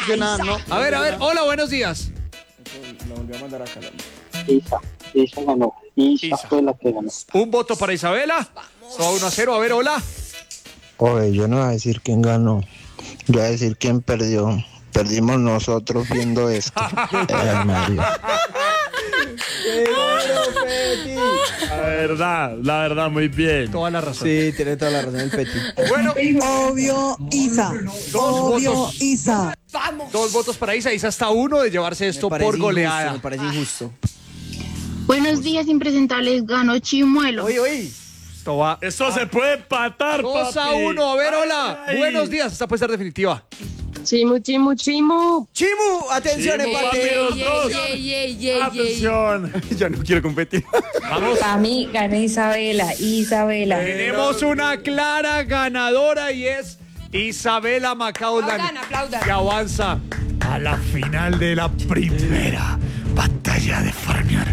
nada, ¿no? A ver, hola, buenos días. Lo volvió a mandar a calar. Isa ganó. Isa Isa. fue la que ganó. Un voto para Isabela. Va 1-0. A ver, hola. Oye, yo no voy a decir quién ganó, yo voy a decir quién perdió. Perdimos nosotros viendo esto. Mario. La verdad, muy bien. Toda la razón. Sí, tiene toda la razón el Petit. Bueno, Obvio, Isa. Obvio, votos. Isa. 2 votos para Isa. Isa está 1 de llevarse esto por goleada. Me parece injusto. Buenos días, impresentables. Ganó Chimuelo. Oye. Esto va Eso se puede empatar, 2-1. A ver, hola. Buenos días. Esta puede ser definitiva. Chimu. Chimu, atención, Chimu, empate. papi, los dos. Atención. Ya no quiero competir. Vamos. Para mí gana Isabela. Tenemos una clara ganadora y es Isabela Macaulay, que avanza a la final de la primera batalla de farmear.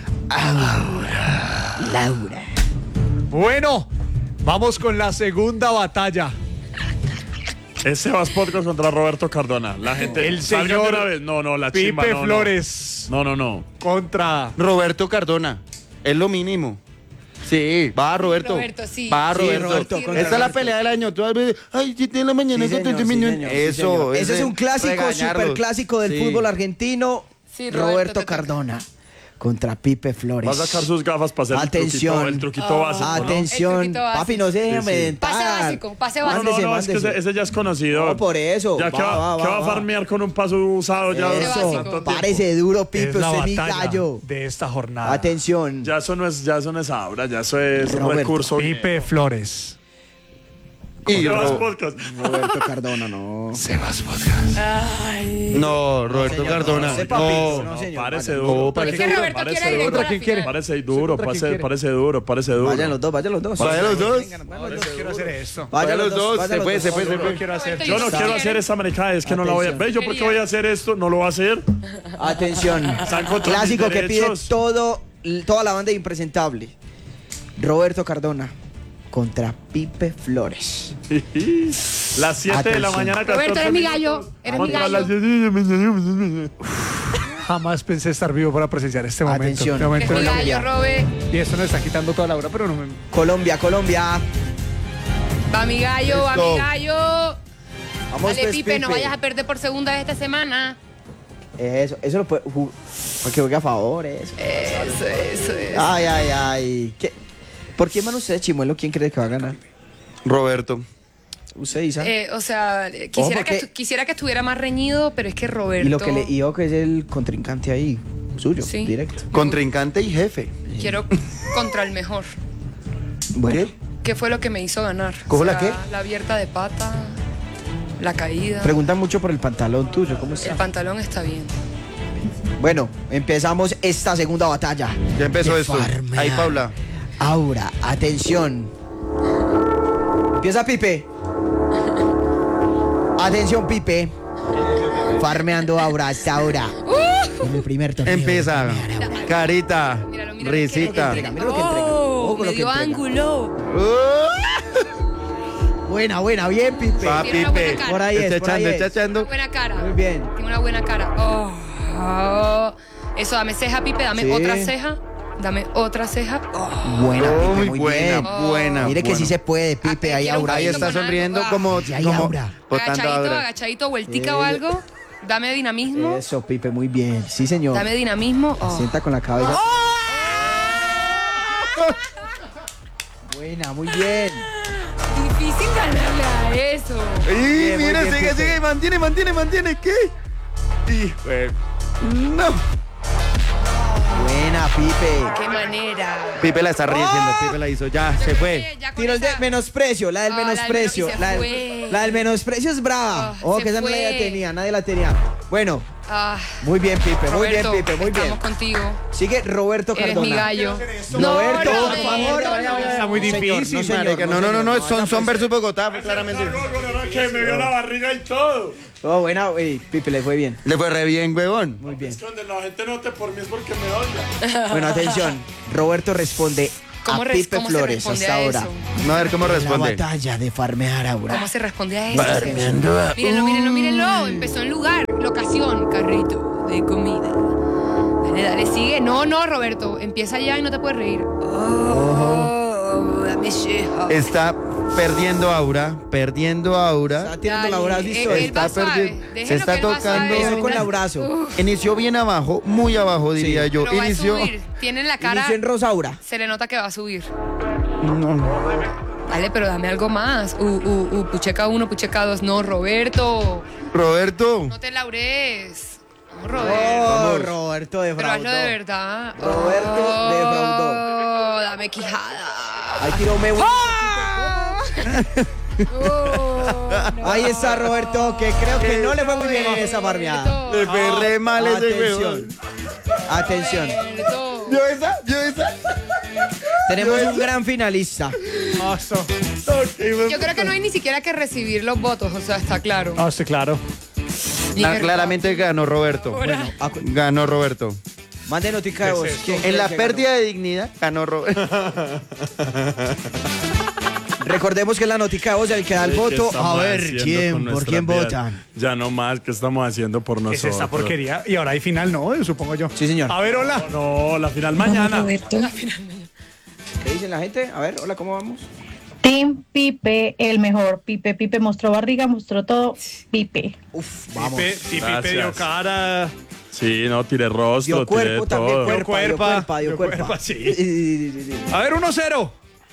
Laura. Bueno, vamos con la segunda batalla. Es Sebas Podcast contra Roberto Cardona. La gente. El salgan señor de una vez. No, la chimba. Pipe no, Flores No. contra Roberto Cardona. Es lo mínimo. Sí, va Roberto. Sí. Va Sí, Roberto. Roberto, contra Esta es la Roberto. pelea del año. Tú vas a ver, ay, 7 de la mañana Sí, contra señor, tu sí, Miñón. señor, sí, Eso, señor. Ese es un clásico, regañarlos. super clásico del Sí. fútbol argentino. Sí, Roberto, Roberto te toca. Cardona contra Pipe Flores. Va a sacar sus gafas para hacer Atención. el truquito básico, ¿no? Atención, El truquito básico. papi, no se deje Sí, sí. amedrentar. Pase No, básico. no, es que ese ya es conocido. No, por eso. Ya que va a farmear con un paso usado ya. Ese Eso, básico. tanto tiempo. párese duro, Pipe, es la usted es mi batalla gallo. de esta jornada. Atención. Ya eso no es ahora, ya eso es un Roberto. recurso. Pipe Flores. Y Sebas Ro- Podcast. Roberto Cardona, no. Sebas Podcast. No, Roberto señor, Cardona. no, ese papi, No, no, señor, Parece vaya. duro. ¿Por qué Roberto quiere ir duro. a la ¿Quién quiere? final? Parece duro, ¿Contra quién quiere? parece duro. Vayan los dos, vayan los dos. Vaya los dos. Quiero hacer esto. Vaya los dos. vayan Se los puede, dos. se puede, se puede. Quiero hacer. Yo no quiero hacer esa maricada, es que no la voy a. Atención. ¿Ves? Yo por qué voy a hacer esto? No lo voy a hacer. Atención. Están contra Clásico mis que pide derechos. toda la banda de Impresentable. Roberto Cardona contra Pipe Flores. Las 7 de la Atención. mañana. Roberto, 14 eres mi minutos. gallo. Eres mi Contra gallo. las 10. Jamás pensé estar vivo para presenciar este momento. Atención. Este momento Eres mi de la gallo, vida. Robe. Y esto nos está quitando toda la hora, pero no me. Colombia. Va mi gallo, va Listo. mi gallo. Vamos, Dale, pues, Pipe, no vayas a perder por segunda vez esta semana. Eso lo puede. Porque juegue a favor, eso. Eso. Ay. ¿Por qué, mano, usted, Chimuelo, quién cree que va a ganar? Roberto. Usted, Isa. O sea, porque- quisiera que estuviera más reñido, pero es que Roberto. Y lo que le digo que es el contrincante ahí, suyo, Sí. directo. Contrincante y jefe. Quiero contra el mejor. Bueno, ¿Qué fue lo que me hizo ganar? ¿Cómo la qué? La abierta de pata, la caída. preguntan mucho por el pantalón tuyo, ¿cómo está? El pantalón está bien. Bueno, empezamos esta segunda batalla. Ya empezó de esto. farmear. Ahí, Paula. Aura, atención. Empieza Pipe. Atención, Pipe. Farmeando Aura hasta ahora. En el primer torneo. Empieza. Carita. Míralo, mira Risita. Mira lo que entrega. Oh, Ojo lo me que dio entrega. ángulo. Buena, bien, Pipe. Va, Tiene una buena Pipe. cara. Por ahí es, Está por ahí echando, es. está Una echando. buena cara. Muy bien. Tiene una buena cara. Eso, dame ceja, Pipe, dame Sí. otra ceja. Dame otra ceja. Buena, Oh, Pipe, muy muy buena, bien. buena. Mire que bueno. sí se puede, Pipe. Ahí quiero un Aura. Ahí poquito está con sonriendo algo. como, Ya hay como aura. botando Agachadito, aura. agachadito, vueltica o algo. Dame dinamismo. Eso, Pipe, muy bien. Sí, señor. Dame dinamismo. Oh. Sienta con la cabeza. Buena, muy bien. Difícil ganarle a eso. Y Bien, muy mira, bien, sigue, Pipe. sigue, mantiene, ¿qué? Y, no. Buena, Pipe. Qué manera. Pipe la está riendo, Pipe la hizo, ya, se fue. Ya con Tiro el de esa- menosprecio, la del Ah, la del menosprecio. menos- y se fue. La del menosprecio es brava. Ah, Ojo, se que esa fue. nadie la tenía. Bueno, Ah, muy bien, Pipe, muy bien, Roberto, Pipe, muy bien. estamos contigo. Sigue Roberto Eres Cardona. mi gallo. Roberto, por favor. Está muy difícil, señor, Marica, no, son versus Bogotá, claramente. Que me vio la barriga y todo. Oh, buena, Pipe, le fue bien. Le fue re bien, huevón. Muy bien. Es que donde la gente note por mí es porque me odia. Bueno, atención. Roberto responde ¿Cómo a se Pipe Flores responde hasta a ahora. eso? No, a ver cómo La responde. batalla de farmear Aura. ¿Cómo se responde a eso? Mírenlo. Empezó en lugar. ocasión, carrito de comida. Dale, dale, sigue. No, Roberto. Empieza ya y no te puedes reír. Dame sheja. Está perdiendo aura. Está tirando Dale, el abrazo, ¿listo? él Está va suave. perdiendo. Déjenlo Se está que él va tocando. suave, Eso con el ¿verdad? abrazo. Inició bien abajo, muy abajo, diría yo. Pero va a Inició. subir. Tiene en la cara. Inicio en Rosaura. Se le nota que va a subir. No. Dale, pero dame algo más. Pucheca 1, Pucheca 2. No, Roberto. Roberto. No te laures. No, Roberto. Oh, Roberto Pero hazlo defraudó. de verdad. Roberto defraudó. Dame quijada. Ahí tiró me. No. Ahí está Roberto, que creo que no le fue muy bien en esa farmeada. Le perré mal ese Atención. huevón. Atención. Roberto. ¿Yo esa? Tenemos un gran finalista. Yo creo que no hay ni siquiera que recibir los votos, o sea, está claro. Ah, sí, claro. Ni que- Claramente ganó Roberto. Ahora. Ganó Roberto. Mande notica de voz. ¿Quién En cree la que pérdida de dignidad ganó Roberto. ganó? Recordemos que es la notica de voz el que da el ¿Qué voto. estamos A ver, haciendo ¿quién? con ¿Por nuestras quién vidas? votan? Ya no más, ¿qué estamos haciendo por Es nosotros? esta porquería. Y ahora hay final, ¿no? Supongo yo. Sí, señor. A ver, hola. No, la final mañana. Roberto. ¿Qué dicen la gente? A ver, hola, ¿cómo vamos? Team Pipe, el mejor. Pipe mostró barriga, mostró todo. Pipe. Uf, vamos. Pipe Gracias. dio cara. Sí, no, tiré rostro, Dio tiré cuerpo también, todo. cuerpa, dio cuerpa, cuerpa, dio dio cuerpa. cuerpa, sí. A ver, 1-0.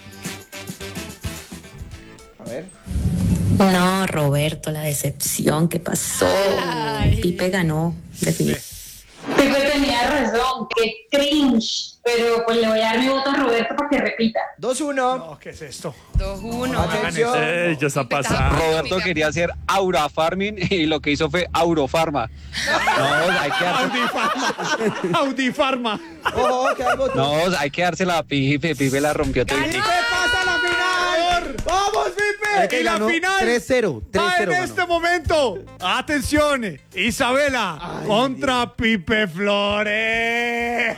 A ver. No, Roberto, la decepción que pasó. Ay. Pipe ganó, definitivamente. Pipe tenía razón, qué cringe. Pero pues le voy a dar mi voto a Roberto para que repita. 2-1. No, ¿qué es esto? 2-1. Atención. Ey, ¿qué está pasando? Roberto quería hacer Aura Farming y lo que hizo fue Aurofarma. No, hay que darse, Audifarma. Ojo, que hay voto. no, hay que dársela a Pipe. Pipe la rompió todo. ¡Pipe pasa a la final! ¡Vamos, Pipe! Y la ganó final 3-0. va en 3-0 ganó. este momento. Atención, Isabela contra Pipe Flores.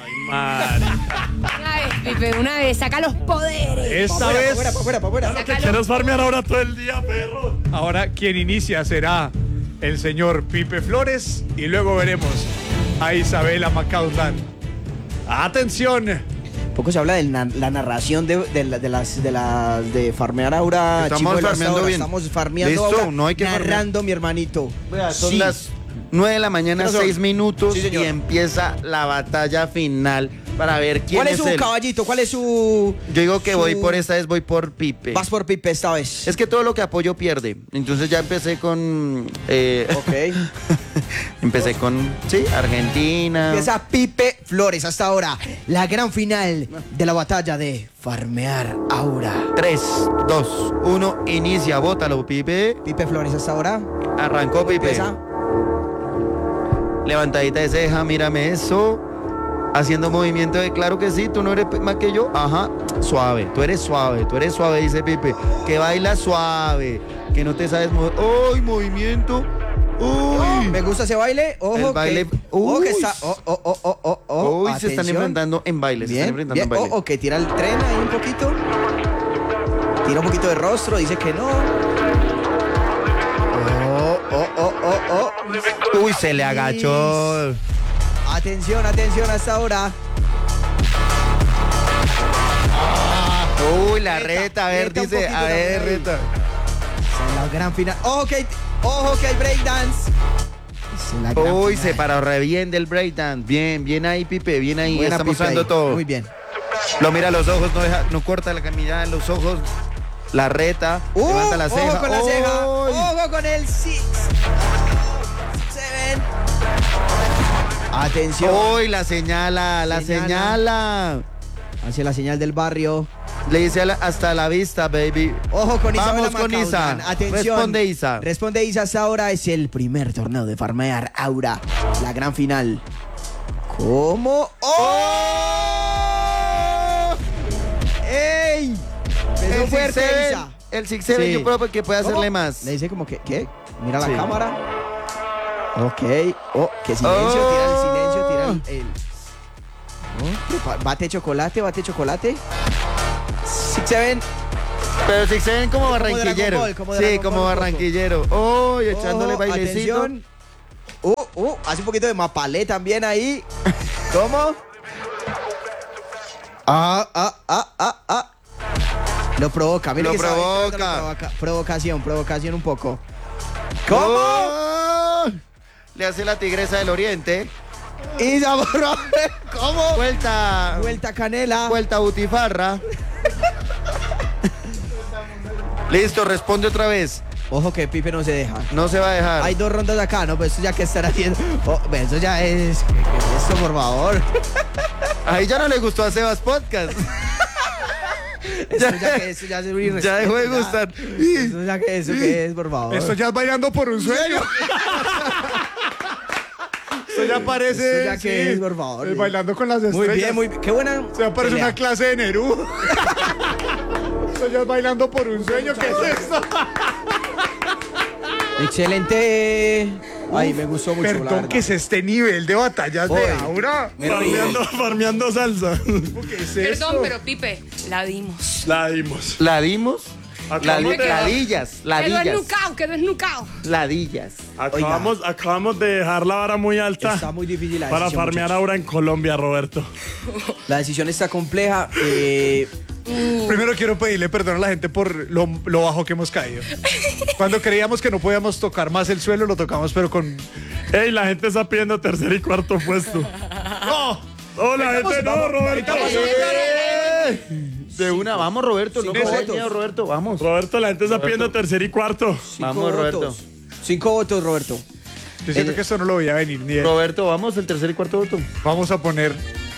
Una vez, saca los poderes. Esta vez, Pa' afuera. Saca ¿Quieres farmear ahora todo el día, perro? ahora quien inicia será el señor Pipe Flores y luego veremos a Isabela McCausland. Atención. Poco se habla de la narración de farmear Aura. Estamos Chimuelo, hasta farmeando ahora. bien. Estamos farmeando Listo, Aura, no hay que farmear. narrando, mi hermanito. Vea, son Sí. las 9 de la mañana, ¿Qué son? 6 minutos, Sí, señor. y empieza la batalla final para ver quién ¿Cuál es es su el... caballito? ¿Cuál es su...? Yo digo que su- voy por esta vez, voy por Pipe. Vas por Pipe esta vez. Es que todo lo que apoyo pierde. Entonces ya empecé con... Ok. empecé con... Sí, Argentina. Empieza Pipe Flores hasta ahora. La gran final de la batalla de farmear Aura. 3, 2, 1, inicia, bótalo, Pipe. Pipe Flores hasta ahora. Arrancó Pipe. Empieza. Levantadita de ceja, mírame eso. Haciendo movimiento de claro que sí, tú no eres más que yo. Ajá, suave, tú eres suave, dice Pipe. Que baila suave, que no te sabes mover. ¡Uy, movimiento! ¡Uy! Me gusta ese baile. Ojo, El baile- que, ojo que Uy. está. Uy, se están Atención. enfrentando en baile, se están Bien, enfrentando bien. en baile. Ojo, que tira el tren ahí un poquito. Tira un poquito de rostro, dice que no. Uy, se le agachó. Atención hasta ahora. Uy, la reta, a ver, reta un dice, poquito a ver, también. reta. Es la gran final. Ojo que hay breakdance. Es la gran Uy, final. se paró re bien del breakdance. Bien, bien ahí, Pipe, bien ahí. Buena Está Pipe mostrando ahí. todo. Muy bien. Lo mira a los ojos, no corta la camisa en los ojos. La reta, levanta la ceja. Ojo con la ceja. Uy. Ojo con el 6. 7. Atención. Uy, la señala. Hacia la señal del barrio. Le dice hasta la vista, baby. Ojo con Isabela Vamos con Macaulay. Isa. Atención. Responde Isa. Responde Isa hasta ahora. Es el primer torneo de farmear Aura. La gran final. ¿Cómo? ¡Oh! ¡Ey! Empezó El fuerte, 6-7, Isa. el 6-7 Sí. yo creo que puede hacerle ¿Cómo? más. Le dice como que, ¿qué? Mira la Sí. cámara. Ok. Oh, qué silencio, tira el silencio, tira el... Oh, bate chocolate. 6-7. Pero si se ven como Como barranquillero. Dragon Ball, como Sí, Dragon como Ball un poco. barranquillero. Uy, echándole Ojo, bailecito. atención. Hace un poquito de mapalé también ahí. ¿Cómo? Lo provoca, mira que provoca. Provocación un poco. ¿Cómo? Oh, le hace la tigresa del oriente. Y ¿cómo? Vuelta canela. Vuelta butifarra. Listo, responde otra vez. Ojo que Pipe no se deja. No se va a dejar. Hay 2 rondas acá, ¿no? Pues eso ya que estar haciendo. Eso ya es. ¿Qué es esto, por favor? Ahí ya no le gustó a Sebas Podcast. Eso ya es muy ya dejó de gustar. Eso que es, por favor. Esto ya es bailando por un sueño. Esto ya parece. Eso ya que es, por favor. Bailando con las estrellas. Muy bien. Qué buena. Se va a parecer una clase de Nerú. Esto ya es bailando por un sueño. ¿Qué es esto? Excelente. Ay, me gustó mucho. Perdón, ¿qué es este nivel de batallas de Aura? Farmeando salsa. ¿Qué es esto? Perdón, pero Pipe, la dimos. La dimos. ¿La dimos? Ladillas. Quedó esnucado. Ladillas. Acabamos de dejar la vara muy alta. Está muy difícil la para decisión, farmear muchachos. Aura en Colombia, Roberto. La decisión está compleja. Primero quiero pedirle perdón a la gente por lo bajo que hemos caído. Cuando creíamos que no podíamos tocar más el suelo, lo tocamos, pero con... Ey, la gente está pidiendo tercer y cuarto puesto. ¡No! ¡Oh, la gente no, Roberto! De una, vamos, Roberto. No cojas miedo, Roberto, vamos. Roberto, la gente está pidiendo tercer y cuarto. Vamos, Roberto. 5 votos, Roberto. Yo siento que esto no lo voy a venir ni Roberto, vamos, el tercer y cuarto voto. Vamos a poner...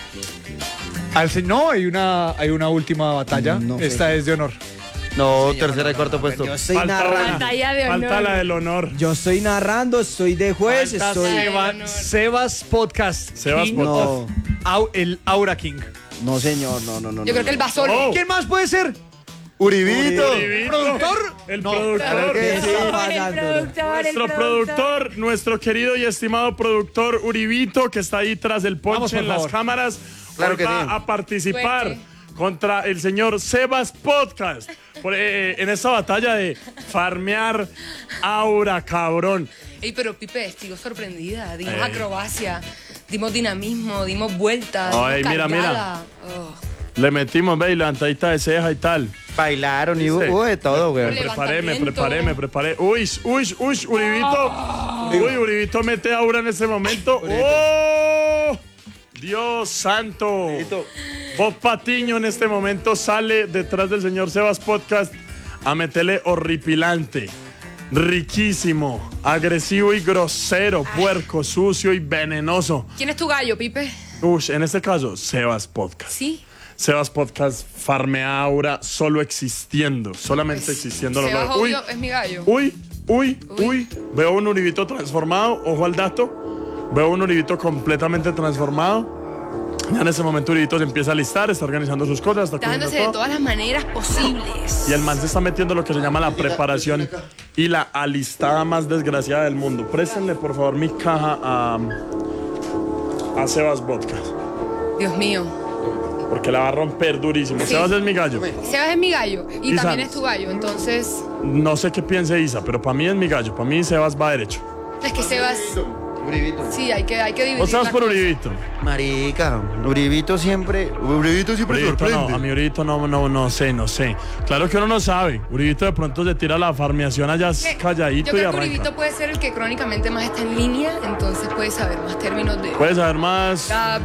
No, hay una última batalla. No Esta es de honor. No, tercera y cuarto puesto. Yo estoy narrando. Batalla de honor. Falta la del honor. Yo estoy narrando, estoy de juez, Sebas Podcast. Sebas King Podcast. of el Aura King. No, señor, no. Yo creo que el Basolo. ¿Quién más puede ser? Uribito. ¿Productor? El No, productor. ¿Qué Sí. está pasando? Nuestro productor, nuestro querido y estimado productor Uribito, que está ahí tras el Vamos, ponche por en las favor. cámaras, Claro hoy que va sí. a participar Suerte. contra el señor Sebas Podcast en esta batalla de farmear Aura, cabrón. Ey, pero Pipe, sigo sorprendida. Dimos acrobacia, dimos dinamismo, dimos vueltas. Ay, dimos mira. cargada. Oh. Le metimos, ve, y levantadita de ceja y tal. Bailaron y Sí. hubo de todo, güey. Levantamiento. Me preparé. Uy, Uribito. Uy, Uribito mete Aura en ese momento. ¡Oh! Dios santo. Bob Patiño en este momento sale detrás del señor Sebas Podcast a meterle horripilante, riquísimo, agresivo y grosero, puerco, sucio y venenoso. ¿Quién es tu gallo, Pipe? Uy, en este caso, Sebas Podcast. Sí. Sebas Podcast farmea Aura solo existiendo, solamente existiendo. Sebas, Uy, obvio, es mi gallo. uy. Veo un Uribito transformado, ojo al dato. Veo un Uribito completamente transformado. Ya en ese momento Uribito se empieza a alistar, está organizando sus cosas, está cogiendo Dándose de todo. todas las maneras posibles. Y el man se está metiendo lo que se llama la preparación y la alistada más desgraciada del mundo. Préstenle, por favor, mi caja a Sebas Podcast, Dios mío. porque la va a romper durísimo. Sí. Sebas es mi gallo. Sebas es mi gallo. Y Isa. también es tu gallo. Entonces, No sé qué piense Isa, pero para mí es mi gallo. Para mí Sebas va derecho. es que Sebas. Uribito. Sí, hay que dividir. ¿O Sebas las por cosas. Uribito? Uribito siempre Uribito sorprende. no, a mi Uribito no sé. Claro que uno no sabe. Uribito de pronto se tira la farmeación allá Yo calladito y creo que arranca. Uribito puede ser el que crónicamente más está en línea, entonces puede saber más términos de Puedes saber más. Gab.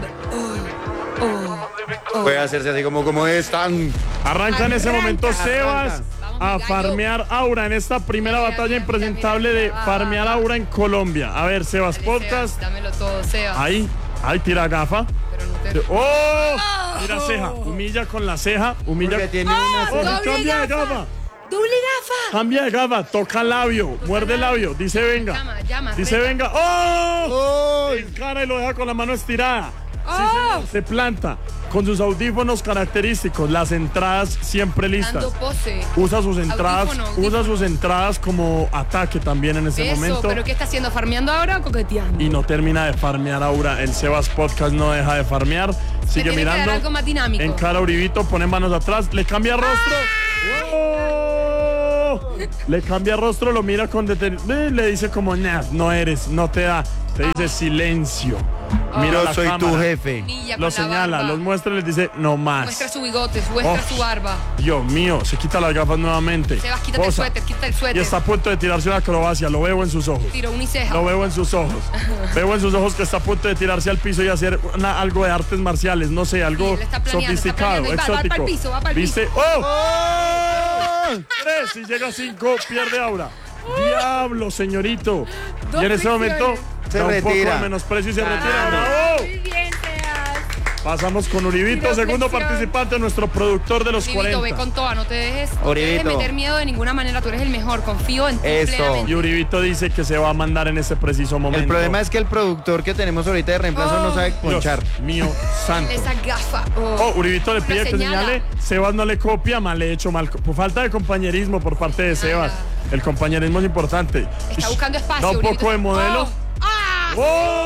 Puede hacerse así como están. Arranca en ese momento Sebas Vamos, a mi gallo. farmear Aura en esta primera batalla impresentable de farmear Aura en Colombia. A ver, Sebas Dale, Podcast. Sebas, dámelo todo, Sebas. Ahí, tira gafa. Pero no te... ¡Oh! Tira ceja. Humilla con la ceja. Humilla. Porque tiene una ¡Oh, doble cambia de gafa! gafa! ¡Doble gafa! Cambia de gafa. Toca labio. Muerde labio. Dice venga. Llama, Dice reta. venga. ¡Oh! ¡Oh! Encara y lo deja con la mano estirada. Sí, ¡Oh! señor. Se planta. Con sus audífonos característicos. Las entradas siempre listas. Dando pose. Usa sus entradas, Audífono. como ataque también en ese Eso, momento. ¿pero qué está haciendo? ¿Farmeando ahora o coqueteando? Y no termina de farmear Aura. El Sebas Podcast no deja de farmear. Sigue tiene que dar mirando. algo más dinámico. Encara a Uribito, pone manos atrás, le cambia rostro. ¡Oh! le cambia rostro, lo mira con le dice como, nah, no eres, no te da. Te dice silencio. Mira Yo la soy tu cámara. jefe. Milla con Lo la señala, barba. los muestra y les dice, no más. Muestra su bigote, muestra Oh. su barba. Dios mío, se quita las gafas nuevamente. Sebas, quítate el Posa. suéter, quita el suéter. Y está a punto de tirarse una acrobacia, lo veo en sus ojos. Tiro uniceja. Lo veo en sus ojos. Veo en sus ojos que está a punto de tirarse al piso y hacer algo de artes marciales, no sé, algo Sí, él está planeando, sofisticado, y va exótico. pa'l piso, va pa'l ¿Viste? piso. ¡Oh! 3, si llega a 5, pierde aura. Diablo, señorito. Dos Y en ese momento fricciones. Se da un poco retira. de menosprecio y se retira. ¡Bravo! Muy bien, Sebas. Pasamos con Uribito, Tiro segundo flexión. participante, nuestro productor de los Uribito, ve 40. con toda, no te dejes Uribito. meter miedo de ninguna manera, tú eres el mejor, confío en ti Eso. plenamente. Y Uribito dice que se va a mandar en ese preciso momento. El problema es que el productor que tenemos ahorita de reemplazo no sabe ponchar. Dios mío santo. Esa gafa. Oh, Uribito le pide que señala. señale. Sebas no le copia, mal hecho, mal. Por falta de compañerismo por parte de Sebas. El compañerismo es importante. Está buscando espacio. Da un Uribito. poco de modelo. Oh. ¡Ah!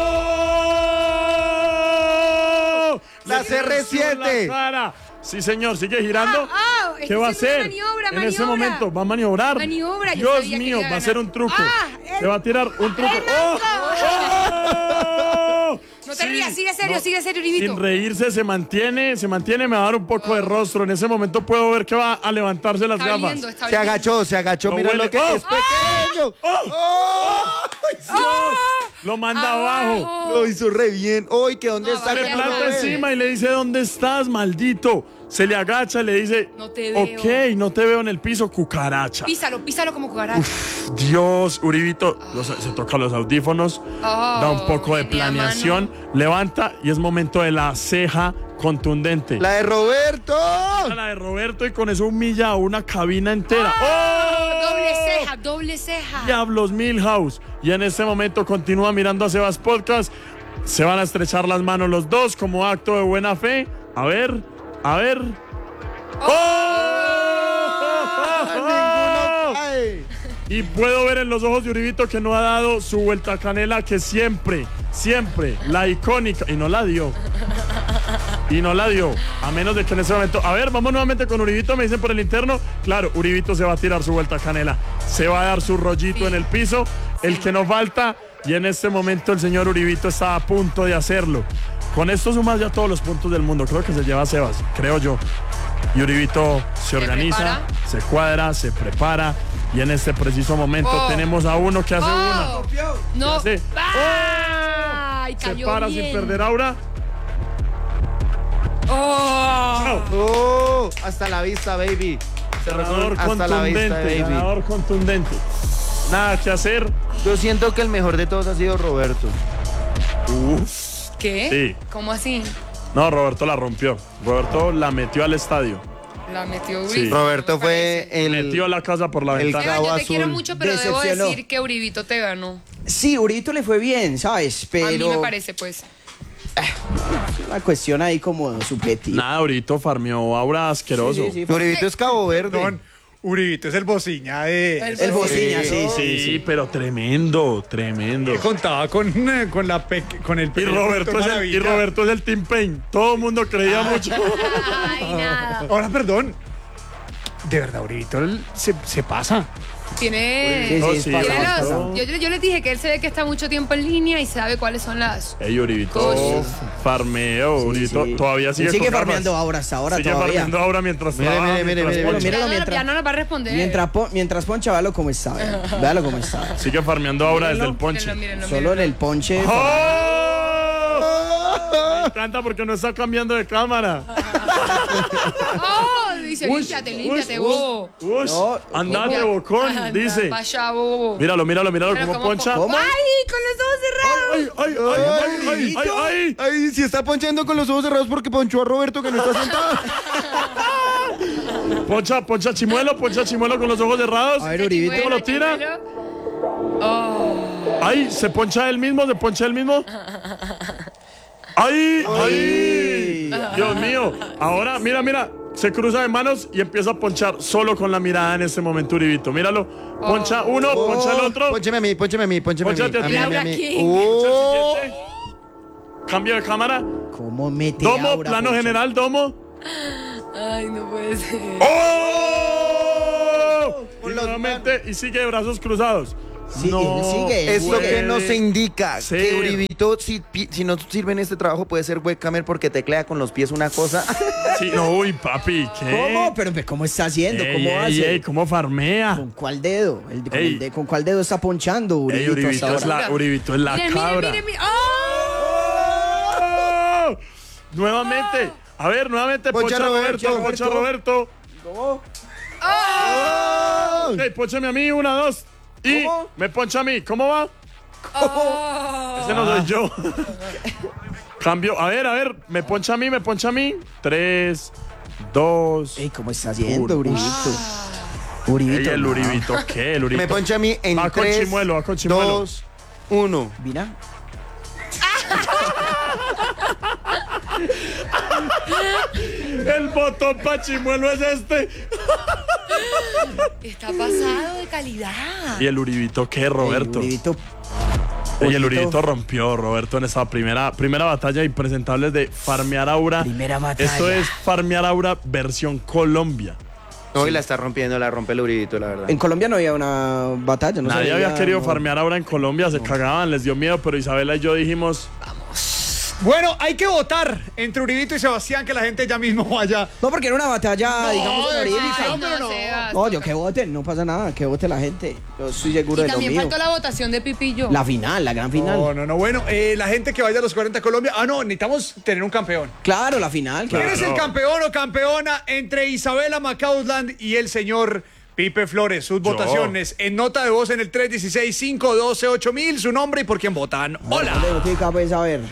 ¡Oh! La Le tiró CR7. en la cara. Sí, señor, sigue girando. Este ¿Qué va a es una hacer? maniobra, En ese maniobra. momento va a maniobrar. Maniobra, yo Dios sabía que mío, iba a va a hacer ganar. un truco. Ah, Se va a tirar un truco. ¡Oh! ¡Oh! No te Sí, rías, sigue serio, no. Uribito. Sin reírse, se mantiene, me va a dar un poco de rostro. En ese momento puedo ver que va a levantarse las Está gafas. oliendo, está Se oliendo. agachó, Lo mira huele. lo que ¡Oh! es pequeño. Dios, lo manda abajo. Lo hizo re bien. Uy, que dónde No, está vale, Le el planta no, encima y le dice, ¿dónde estás, maldito? Se le agacha y le dice, No te veo. ok, no te veo en el piso, cucaracha. Písalo como cucaracha. Dios, Uribito, se toca los audífonos, da un poco de tenía planeación, levanta y es momento de la ceja contundente. La de Roberto. La de Roberto y con eso humilla a una cabina entera. ¡Oh! Doble ceja. Diablos Milhouse. Y en este momento continúa mirando a Sebas Podcast. Se van a estrechar las manos los dos como acto de buena fe. A ver. ¡Oh! Ay. Y puedo ver en los ojos de Uribito que no ha dado su vuelta a canela, que siempre, la icónica, y no la dio, a menos de que en ese momento, a ver, vamos nuevamente con Uribito, me dicen por el interno, claro, Uribito se va a tirar su vuelta a canela, se va a dar su rollito en el piso, el que nos falta, y en este momento el señor Uribito está a punto de hacerlo. Con esto sumas ya todos los puntos del mundo, creo que se lleva Sebas, creo yo. Y Uribito se organiza, prepara. se cuadra, se prepara. Y en este preciso momento tenemos a uno que hace una. No. Hace- ¡Ay, Se cayó para bien! sin perder aura. ¡Oh! Oh, hasta la vista, baby. Ganador Hasta la vista, contundente. baby. Ganador contundente. Nada que hacer. Yo siento que el mejor de todos ha sido Roberto. ¿Qué? Sí. ¿Cómo así? No, Roberto la rompió. Roberto la metió al estadio. La metió Uribito. Sí. Roberto me fue parece. Metió la casa por la el ventana. Sebas, yo te azul. quiero mucho, pero debo Decepcionó. decir que Uribito te ganó. Sí, Uribito le fue bien, ¿sabes? Pero A mí me parece, pues. una cuestión ahí como subjetiva. Nada, Uribito farmeó aura asqueroso. Sí, sí, sí. Uribito es Cabo Verde. Perdón, Uribito es el bociña de... El bocina, sí, sí. Sí, pero tremendo. Él contaba con el Y Roberto es el Team Pain. Todo el mundo creía mucho. Ay, nada. Ahora, perdón. De verdad, Uribito se pasa. Tiene... Sí, No, sí, sí, pasa, tiene pasa. los- yo les dije que él se ve que está mucho tiempo en línea y sabe cuáles son las... Ey, Uribito Cosas. farmeo. Uribito sí. todavía sigue Sigue con gafas. farmeando ahora, hasta ahora Sigue todavía. farmeando ahora mientras Mire, trabaja, mire, mientras mire, poncha. míralo ya, mientras- ya no nos va a responder. Mientras poncha, véalo como está. Véalo como está. Sigue farmeando ahora desde el ponche. Mírenlo, Solo en el ponche. ¡Oh! Me encanta porque no está cambiando de cámara. ¡Oh! Dice, Uy, límpiate, uy, bobo. uy, No, andate, bocón, Anda, dice. Vaya, bobo. Míralo, Pero como poncha. ¿Cómo? ¡Ay! Con los ojos cerrados. Ay. Ay, si está ponchando con los ojos cerrados porque ponchó a Roberto que no está sentado. Poncha chimuelo con los ojos cerrados. A ver, Uribito. ¿Cómo lo tira? Oh. Ay, se poncha él mismo. ¡Ay! Dios mío. Ahora, mira. Se cruza de manos y empieza a ponchar solo con la mirada en este momento, Uribito. Míralo. Poncha uno, poncha el otro. Póncheme a mí. Pónchate a ti. Laura King. Oh. Siguiente. Cambio de cámara. ¿Cómo mete Domo, aura, plano ponche? general, domo. Ay, no puede ser. ¡Oh! con y los nuevamente, y sigue de brazos cruzados. Sí, él sigue. Es lo que nos indica ser. que Uribito, si no sirve en este trabajo, puede ser webcamer porque teclea con los pies una cosa. Sí, no, uy, papi, ¿qué? ¿Cómo? Pero ¿cómo está haciendo? ¿Cómo hace? ¿Cómo farmea? ¿Con cuál dedo? ¿Con cuál dedo está ponchando Uribito, Uribito, hasta ahora? Uribito es la Miren, cabra. miren. ¡Oh! ¡Oh! Nuevamente. A ver, nuevamente, Poncha Roberto. Poncha Roberto. ¿Cómo? Ok, ponchame a mí, 1, 2. Y ¿Cómo? me poncha a mí. ¿Cómo va? Oh. Ese no soy yo. Cambio. A ver, me poncha a mí. 3, 2. Ey, ¿cómo está haciendo Uno. Uribito? Uribito. Ey, el no. Uribito, ¿qué? El Uribito. Me poncha a mí en Va con 3, chimuelo, va con chimuelo. 2, 1. Mira. El botón pa' chimuelo es este. Está pasado de calidad. ¿Y el Uribito qué, Roberto? Uribito. Oye, el Uribito rompió, Roberto, en esa primera batalla impresentables de Farmear Aura. Primera batalla. Esto es Farmear Aura versión Colombia. Hoy la está rompiendo, la rompe el Uribito, la verdad. En Colombia no había una batalla, no Nadie se había veía, querido no. farmear Aura en Colombia, se cagaban, les dio miedo, pero Isabela y yo dijimos, Bueno, hay que votar entre Uribito y Sebastián, que la gente ya mismo vaya. No, porque era una batalla, digamos, honorífica. Ay, no, Sebas. No, yo que voten, no pasa nada, que vote la gente. Yo estoy seguro Y de lo también mío. faltó la votación de Pipillo. La final, la gran final. No. Bueno, la gente que vaya a los 40 Colombia. No, necesitamos tener un campeón. Claro, la final. ¿Quién claro. es el campeón o campeona entre Isabela Macausland y el señor Pipe Flores? Sus votaciones en nota de voz en el 316-512-8000, su nombre y por quién votan. ¡Hola! ¿Qué capaz a ver?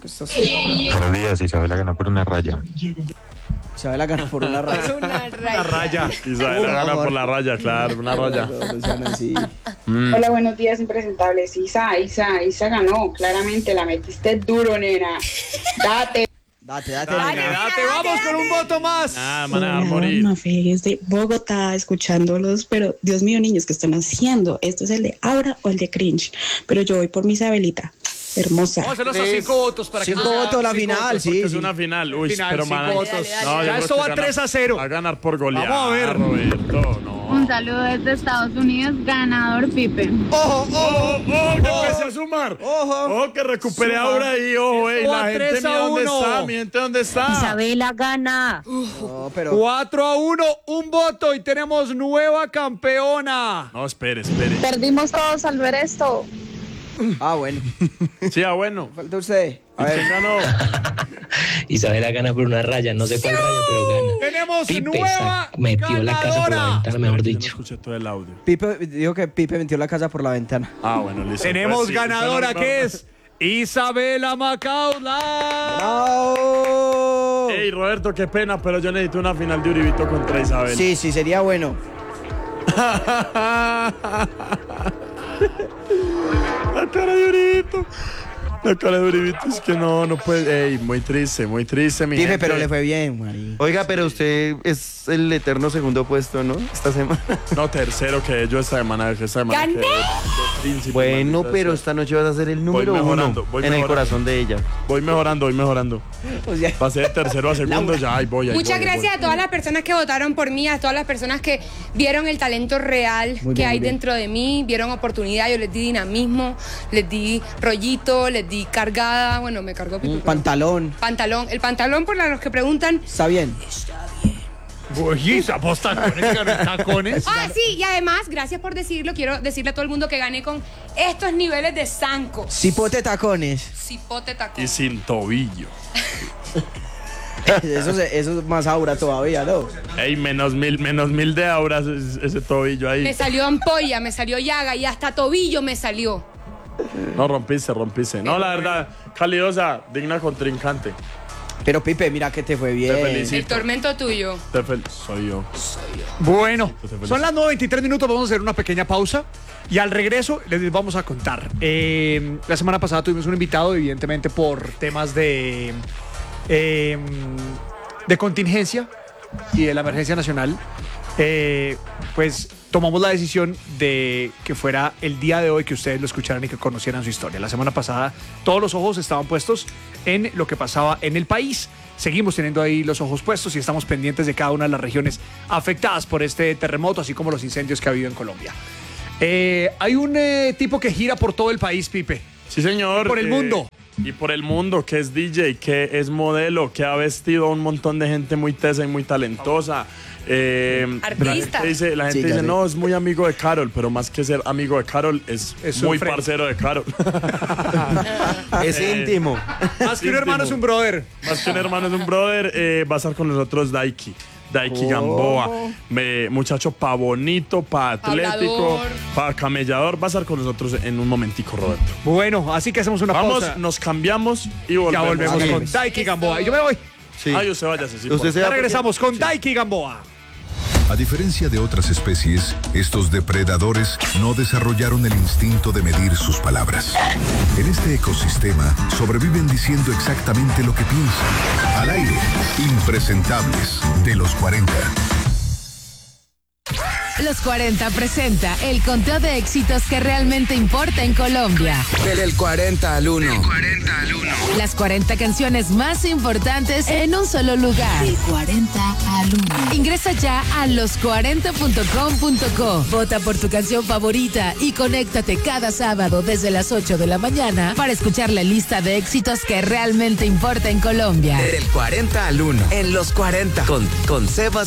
Buenos días, Isabela ganó por una raya. Isabela gana por una raya. Una raya. Isabela gana por la raya, claro, una raya. No sean así. Hola, buenos días, impresentables. Isa ganó, claramente, la metiste duro, nena. Date. Date. Date, vamos con un voto más. Van a morir. Mafe, desde Bogotá, escuchándolos, pero Dios mío, niños, ¿qué están haciendo? ¿Esto es el de Aura o el de Cringe? Pero yo voy por mi Isabelita. Hermosa. Vamos a hacerlos a 5 votos para que 5 votos la cinco final, votos, sí. Es una final, uy, Final, pero 5 man. votos. No, Ya yo esto creo va que 3-0. Va a ganar por goleada. Vamos a ver. Roberto, no. Un saludo desde Estados Unidos, ganador Pipe. ¡Ojo, que empecé a sumar! ¡Ojo, que recuperé ahora ahí! ¡Ojo, ey! La gente mira dónde está, mi gente dónde está. Isabela gana. No, pero 4-1, un voto y tenemos nueva campeona. No, espere. Perdimos todos al ver esto. bueno. Sí, bueno. Falta usted. A ¿Quién ver. ganó? Isabela gana por una raya, no sé cuál raya, pero gana. Tenemos Pipe nueva metió la casa por la ganadora. ventana, mejor Yo no dicho. escuché todo el audio. Pipe dijo que Pipe metió la casa por la ventana. Bueno, listo. Tenemos Pues sí, ganadora está que normal. es Isabela Macausland. ¡Bravo! Ey, Roberto, qué pena, pero yo necesito una final de Uribito contra Isabel. Sí, sería bueno. La cara de Uribito. La cara de Uribito es que no puede. Ey, muy triste, mi Pipe, gente. pero le fue bien, Mari. Oiga, pero usted es el eterno segundo puesto, ¿no? Esta semana. No, tercero que yo esta semana. ¡Gané! quedé de príncipe, Bueno, maldita pero sea. esta noche vas a ser el número mejorando, 1 voy en el mejorando. corazón de ella. Voy mejorando. O sea, Pasé de tercero a segundo, ya, ahí voy. Muchas gracias a todas las personas que votaron por mí, a todas las personas que vieron el talento real Muy que bien, hay muy bien. dentro de mí, vieron oportunidad, yo les di dinamismo, les di rollito, les di cargada, bueno, me cargó Pipe, un pero- pantalón. pantalón. El pantalón, por los que preguntan. Está bien. Oye, vos tacones. Sí, y además, gracias por decirlo, quiero decirle a todo el mundo que gané con estos niveles de zanco. Cipote tacones. Cipote tacón. Y sin tobillo. Eso es más aura todavía, ¿no? Ey, menos mil de auras ese tobillo ahí. Me salió ampolla, me salió llaga y hasta tobillo me salió. No, rompiste. No, la verdad, calidosa, digna contrincante. Pero Pipe, mira que te fue bien. Te felicito. El tormento tuyo. Soy yo. Bueno, felicito. son las 9:23 minutos, vamos a hacer una pequeña pausa y al regreso les vamos a contar. La semana pasada tuvimos un invitado, evidentemente por temas de contingencia y de la emergencia nacional. pues tomamos la decisión de que fuera el día de hoy que ustedes lo escucharan y que conocieran su historia. La semana pasada todos los ojos estaban puestos en lo que pasaba en el país. Seguimos teniendo ahí los ojos puestos y estamos pendientes de cada una de las regiones afectadas por este terremoto, así como los incendios que ha habido en Colombia. Hay un tipo que gira por todo el país, Pipe. Sí, señor. Por el mundo. Y por el mundo, que es DJ, que es modelo, que ha vestido a un montón de gente muy tesa y muy talentosa. Artista. La gente dice, no, es muy amigo de Karol, pero más que ser amigo de Karol, es muy parcero de Karol. Es íntimo. Más que un hermano es un brother. Más que un hermano es un brother. Va a estar con nosotros Daiki Gamboa, muchacho pa' bonito, pa' atlético, pa' camellador. Va a estar con nosotros en un momentico, Roberto. Bueno, así que hacemos una pausa. Nos cambiamos y volvemos. Ya volvemos con Daiki Gamboa. Y yo me voy. Sí. Usted váyase. Sí, ya regresamos con Daiki Gamboa. A diferencia de otras especies, estos depredadores no desarrollaron el instinto de medir sus palabras. En este ecosistema sobreviven diciendo exactamente lo que piensan. Al aire, impresentables de los 40. Los 40 presenta el conteo de éxitos que realmente importa en Colombia. Del 40 al 1. Las 40 canciones más importantes en un solo lugar. Del 40 al 1. Ingresa ya a los40.com.co. Vota por tu canción favorita y conéctate cada sábado desde las 8 de la mañana para escuchar la lista de éxitos que realmente importa en Colombia. Del 40 al 1. En los 40. Con Sebas